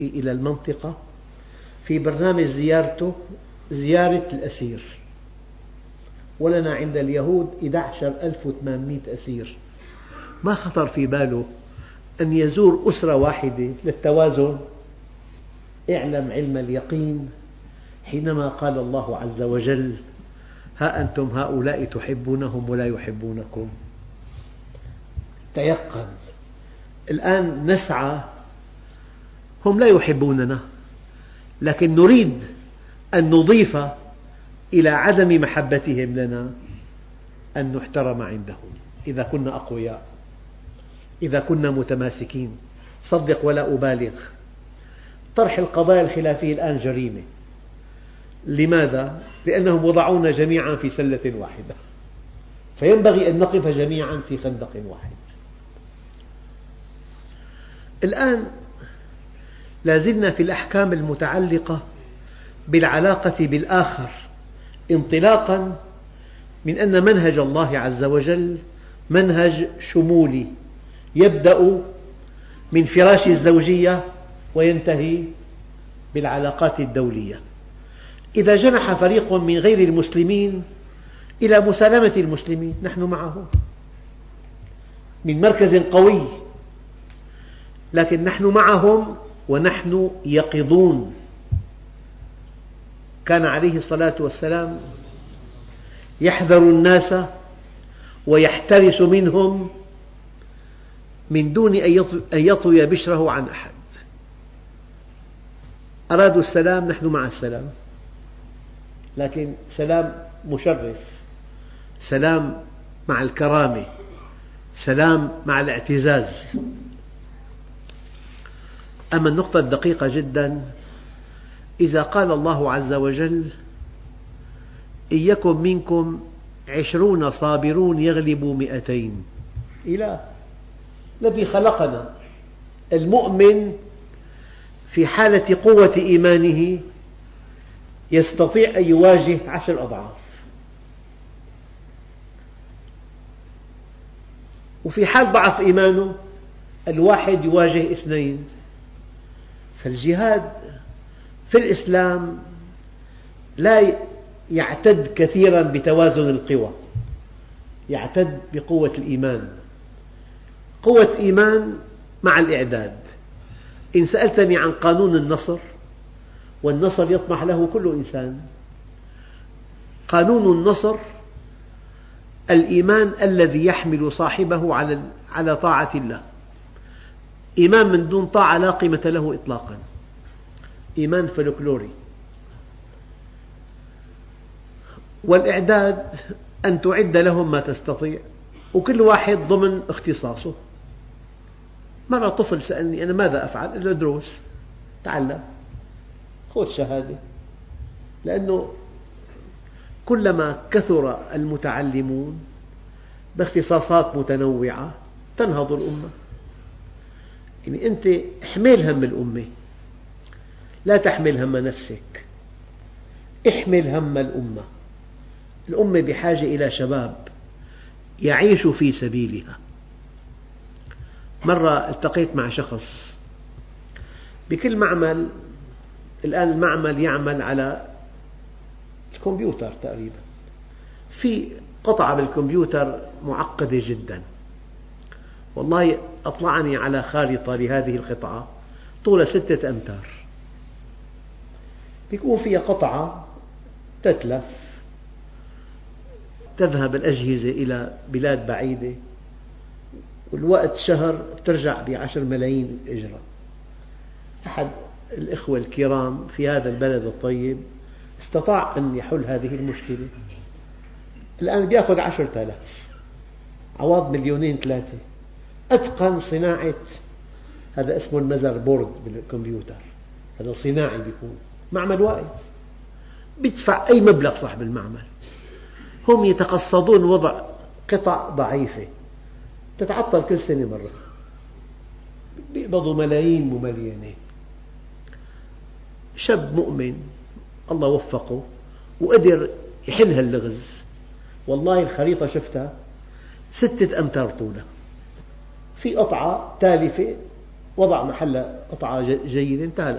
إلى المنطقة في برنامج زيارته زيارة الأسير، ولنا عند اليهود 11,800 أسير. ما خطر في باله أن يزور أسرة واحدة للتوازن؟ اعلم علم اليقين حينما قال الله عز وجل: ها أنتم هؤلاء تحبونهم ولا يحبونكم. تيقن. الآن نسعى، هم لا يحبوننا، لكن نريد أن نضيف إلى عدم محبتهم لنا أن نحترم عندهم إذا كنا أقوياء، إذا كنا متماسكين. صدق ولا أبالغ، طرح القضايا الخلافية الآن جريمة. لماذا؟ لأنهم وضعونا جميعا في سلة واحدة، فينبغي أن نقف جميعا في خندق واحد. الآن لازلنا في الأحكام المتعلقة بالعلاقة بالآخر، انطلاقا من أن منهج الله عز وجل منهج شمولي يبدأ من فراش الزوجية وينتهي بالعلاقات الدولية. إذا جنح فريق من غير المسلمين إلى مسالمة المسلمين نحن معهم من مركز قوي، لكن نحن معهم ونحن يقظون. كان عليه الصلاة والسلام يحذر الناس ويحترس منهم من دون أن يطوي بشره عن أحد. أرادوا السلام، نحن مع السلام، لكن سلام مشرف، سلام مع الكرامة، سلام مع الاعتزاز. أما النقطة الدقيقة جدا، إذا قال الله عز وجل: إن يكن منكم 20 صابرون يغلبوا 200، إله الذي خلقنا. المؤمن في حالة قوة إيمانه يستطيع أن يواجه 10 أضعاف، وفي حال ضعف إيمانه الواحد يواجه 2. فالجهاد في الإسلام لا يعتد كثيرا بتوازن القوى، يعتد بقوة الإيمان. قوة إيمان مع الإعداد. إن سألتني عن قانون النصر، والنصر يطمح له كل إنسان، قانون النصر الإيمان الذي يحمل صاحبه على طاعة الله. إيمان من دون طاعة لا قيمة له إطلاقا، إيمان فلكلوري. والإعداد أن تعد لهم ما تستطيع، وكل واحد ضمن اختصاصه. مرة طفل سألني: أنا ماذا أفعل؟ قلت له: دروس، تعلم، خذ شهادة. لأنه كلما كثر المتعلمون باختصاصات متنوعة تنهض الأمة. يعني أنت احمل هم الأمة، لا تحمل هم نفسك، احمل هم الأمة. الأمة بحاجة إلى شباب يعيش في سبيلها. مرة التقيت مع شخص بكل معمل، الآن المعمل يعمل على الكمبيوتر تقريبا، في قطعة بالكمبيوتر معقدة جدا. والله أطلعني على خارطة لهذه القطعة طولها 6 أمتار، يكون فيها قطعة تتلف، تذهب الأجهزة إلى بلاد بعيدة، والوقت شهر ترجع ب10 ملايين إجرة. أحد الإخوة الكرام في هذا البلد الطيب استطاع أن يحل هذه المشكلة. الآن يأخذ 10,000، عوض 2,3. أتقن صناعة، هذا اسمه المذر بورد بالكمبيوتر، هذا صناعي بيكون، معمل واقف، بيدفع أي مبلغ صاحب المعمل. هم يتقصدون وضع قطع ضعيفة تتعطل كل سنة مرة، بيقبضوا ملايين مملينة. شاب مؤمن الله وفقه وقدر يحل هاللغز. والله الخريطة شفتها 6 أمتار طولها، في قطعة تالفة وضع محل قطعة جيدة، انتهى.